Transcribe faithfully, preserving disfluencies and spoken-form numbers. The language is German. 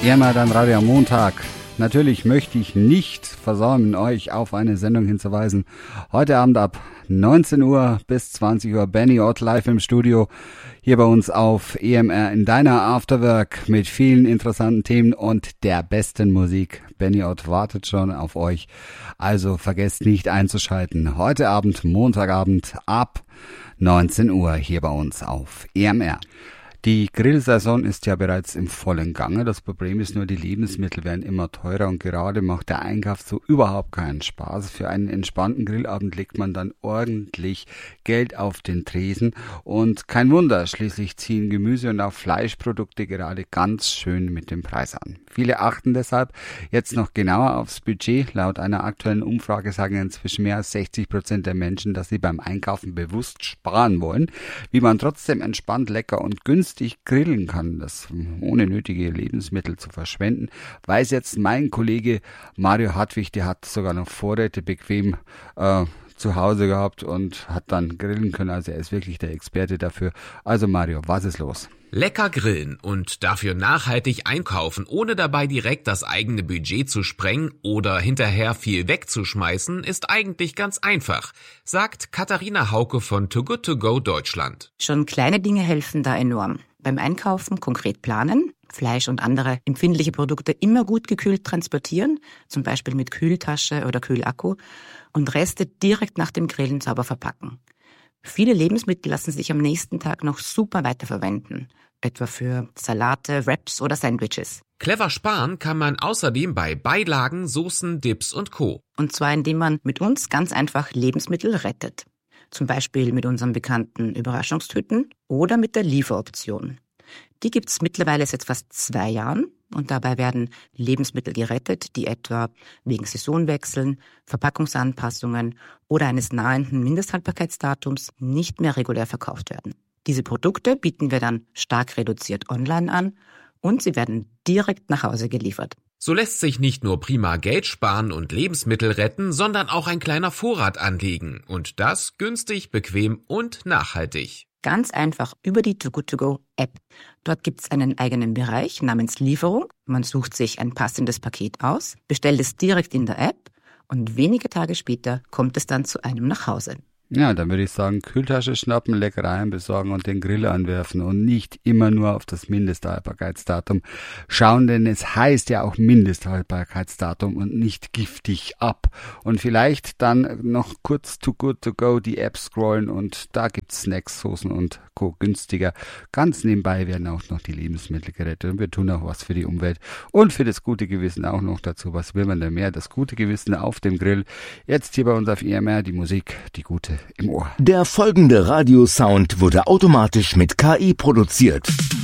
E M R, dein Radio am Montag. Natürlich möchte ich nicht versäumen, euch auf eine Sendung hinzuweisen. Heute Abend ab neunzehn Uhr bis zwanzig Uhr Benny Ott live im Studio. Hier bei uns auf E M R in deiner Afterwork mit vielen interessanten Themen und der besten Musik. Benny Ott wartet schon auf euch. Also vergesst nicht einzuschalten. Heute Abend, Montagabend ab neunzehn Uhr hier bei uns auf E M R. Die Grillsaison ist ja bereits im vollen Gange. Das Problem ist nur, die Lebensmittel werden immer teurer und gerade macht der Einkauf so überhaupt keinen Spaß. Für einen entspannten Grillabend legt man dann ordentlich Geld auf den Tresen und kein Wunder, schließlich ziehen Gemüse und auch Fleischprodukte gerade ganz schön mit dem Preis an. Viele achten deshalb jetzt noch genauer aufs Budget. Laut einer aktuellen Umfrage sagen inzwischen mehr als sechzig Prozent der Menschen, dass sie beim Einkaufen bewusst sparen wollen. Wie man trotzdem entspannt, lecker und günstig grillen kann, das ohne nötige Lebensmittel zu verschwenden, weiß jetzt mein Kollege Mario Hartwig, der hat sogar noch Vorräte bequem äh, zu Hause gehabt und hat dann grillen können, also er ist wirklich der Experte dafür. Also Mario, was ist los? Lecker grillen und dafür nachhaltig einkaufen, ohne dabei direkt das eigene Budget zu sprengen oder hinterher viel wegzuschmeißen, ist eigentlich ganz einfach, sagt Katharina Hauke von Too Good To Go Deutschland. Schon kleine Dinge helfen da enorm. Beim Einkaufen konkret planen, Fleisch und andere empfindliche Produkte immer gut gekühlt transportieren, zum Beispiel mit Kühltasche oder Kühlakku, und Reste direkt nach dem Grillen sauber verpacken. Viele Lebensmittel lassen sich am nächsten Tag noch super weiterverwenden, etwa für Salate, Wraps oder Sandwiches. Clever sparen kann man außerdem bei Beilagen, Soßen, Dips und Co. Und zwar indem man mit uns ganz einfach Lebensmittel rettet. Zum Beispiel mit unseren bekannten Überraschungstüten oder mit der Lieferoption. Die gibt's mittlerweile seit fast zwei Jahren und dabei werden Lebensmittel gerettet, die etwa wegen Saisonwechseln, Verpackungsanpassungen oder eines nahenden Mindesthaltbarkeitsdatums nicht mehr regulär verkauft werden. Diese Produkte bieten wir dann stark reduziert online an und sie werden direkt nach Hause geliefert. So lässt sich nicht nur prima Geld sparen und Lebensmittel retten, sondern auch ein kleiner Vorrat anlegen. Und das günstig, bequem und nachhaltig. Ganz einfach über die Too Good To Go App. Dort gibt's einen eigenen Bereich namens Lieferung. Man sucht sich ein passendes Paket aus, bestellt es direkt in der App und wenige Tage später kommt es dann zu einem nach Hause. Ja, dann würde ich sagen, Kühltasche schnappen, Leckereien besorgen und den Grill anwerfen und nicht immer nur auf das Mindesthaltbarkeitsdatum schauen, denn es heißt ja auch Mindesthaltbarkeitsdatum und nicht giftig ab. Und vielleicht dann noch kurz Too Good To Go die App scrollen und da gibt's Snacks, Soßen und Co. günstiger. Ganz nebenbei werden auch noch die Lebensmittel gerettet und wir tun auch was für die Umwelt und für das gute Gewissen auch noch dazu. Was will man denn mehr? Das gute Gewissen auf dem Grill. Jetzt hier bei uns auf E M R die Musik, die gute im Ohr. Der folgende Radiosound wurde automatisch mit K I produziert.